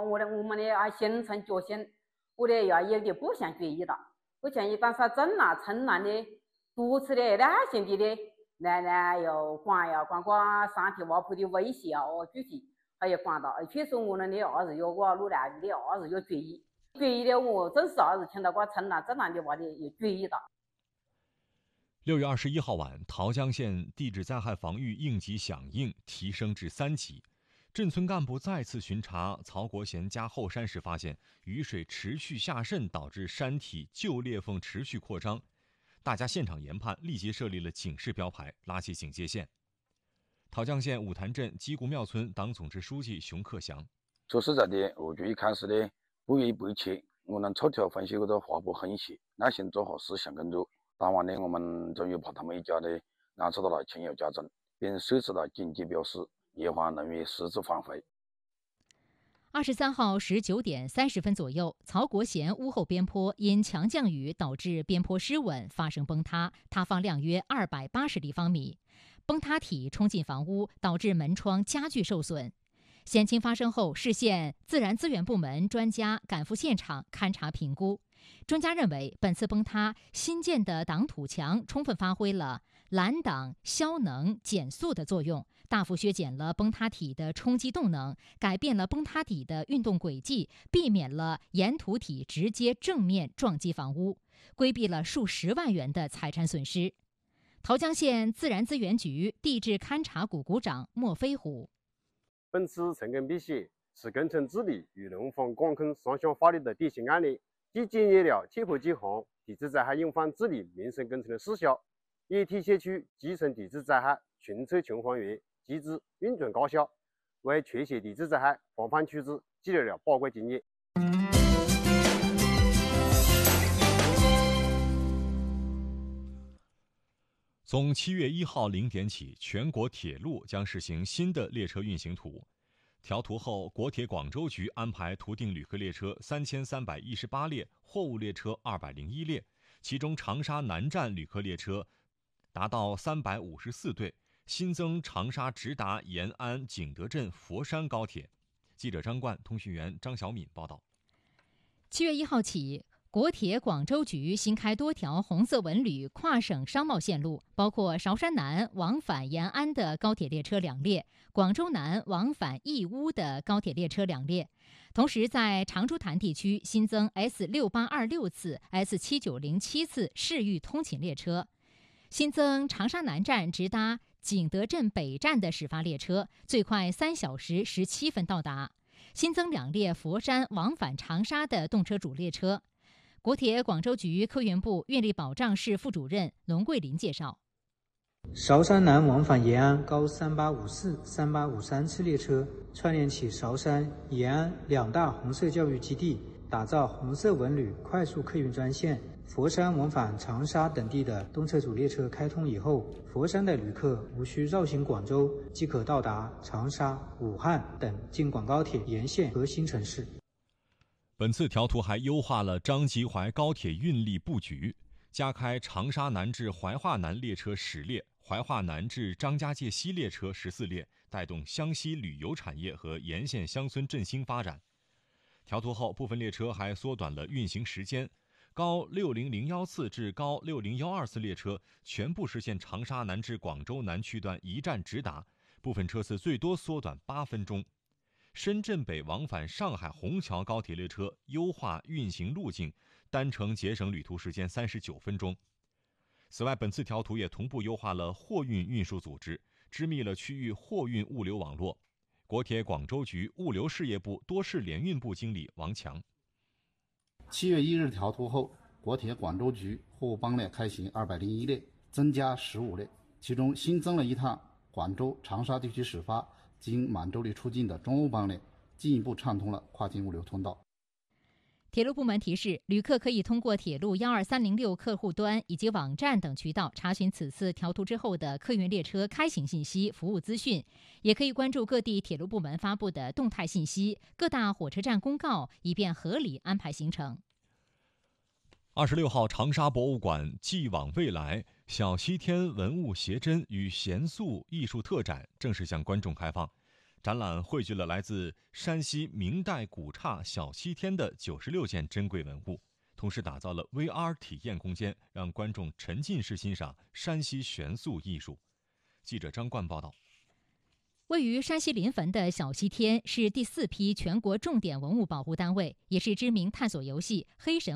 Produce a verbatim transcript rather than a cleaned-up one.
我的我们的啊行程决心，我的要有点不想决议的。我建议当时整了城南的独自的两性地的来来又逛呀逛逛三体挖铺的微笑主题，还有逛到，而且说我们的二十月我鲁南的二十月决议，决议的我真是二十听到过城南整南的话的有决议的。 六月二十一号晚，桃江县地质灾害防御应急响应提升至三级。镇村干部再次巡查曹国贤家后山时，发现雨水持续下渗，导致山体旧裂缝持续扩张。大家现场研判，立即设立了警示标牌，拉起警戒线。桃江县五潭镇鸡谷庙村党总支书记熊克祥： 说实在的，我就一开始的不预不切，我们抽条分析或者划拨分析，耐心做好思想工作。当晚呢，我们终于把他们一家的安置到了亲友家中，并设置了紧急标识，以防人为私自返回。 二十三号十九点三十分左右，曹国贤屋后边坡因强降雨导致边坡失稳，发生崩塌，塌方量约二百八十立方米，崩塌体冲进房屋，导致门窗家具受损。险情发生后，市县自然资源部门专家赶赴现场勘查评估。专家认为，本次崩塌新建的挡土墙充分发挥了拦挡、消能、减速的作用，大幅削减了崩塌体的冲击动能，改变了崩塌体的运动轨迹，避免了沿土体直接正面撞击房屋，规避了数十万元的财产损失。桃江县自然资源局地质勘察股股长莫飞虎： 本次成功避险是工程治理与农防管控双向发力的典型案例，既检验了切迫几项地质灾害隐患治理民生工程的实效，也体现出基层地质灾害群策群还原机制运转高效，为确险地质灾害防范处置积累了宝贵经验。 从七月一号零点起，全国铁路将实行新的列车运行图。调图后，国铁广州局安排图定旅客列车三千三百一十八列，货物列车二百零一列，其中长沙南站旅客列车达到三百五十四对，新增长沙直达延安、景德镇、佛山高铁。记者张冠、通讯员张小敏报道。 七月一号起，国铁广州局新开多条红色文旅跨省商贸线路，包括韶山南往返延安的高铁列车两列，广州南往返义乌的高铁列车两列。同时，在长株潭地区新增 S 六八二六次、S 七九零七次市域通勤列车，新增长沙南站直达景德镇北站的始发列车，最快三小时十七分到达。新增两列佛山往返长沙的动车主列车。国铁广州局客运部运力保障室副主任龙桂林介绍， 韶山南往返延安高三八五四、三八五三次列车串联起韶山、延安两大红色教育基地，打造红色文旅快速客运专线。佛山往返长沙等地的动车主列车开通以后，佛山的旅客无需绕行广州，即可到达长沙、武汉等京广高铁沿线核心城市。 本次调图还优化了张集淮高铁运力布局，加开长沙南至怀化南列车十列，怀化南至张家界西列车十四列，带动湘西旅游产业和沿线乡村振兴发展。调图后，部分列车还缩短了运行时间，高六零零一次至高六零一二次列车全部实现长沙南至广州南区段一站直达，部分车次最多缩短八分钟。深圳北往返上海虹桥高铁列车优化运行路径，单程节省旅途时间三十九分钟。此外，本次调图也同步优化了货运运输组织，织密了区域货运物流网络。国铁广州局物流事业部多市联运部经理王强： 七月一日调图后，国铁广州局货物班列开行二百零一列，增加十五列，其中新增了一趟广州、长沙地区始发经满洲里出境的中欧班列，进一步畅通了跨境物流通道。 铁路部门提示，旅客可以通过铁路一二三零六客户端以及网站等渠道查询此次调图之后的客运列车开行信息、服务资讯，也可以关注各地铁路部门发布的动态信息、各大火车站公告，以便合理安排行程。 二十六号，长沙博物馆继往未来小西天文物写真与咸塑艺术特展正式向观众开放。 展览汇聚了来自山西明代古刹小西天的九十六件珍贵文物，同时打造了 V R 体验空间，让观众沉浸式欣赏山西悬塑艺术。记者张冠报道。 位于山西临汾的小西天是第四批全国重点文物保护单位，也是知名探索游戏《黑神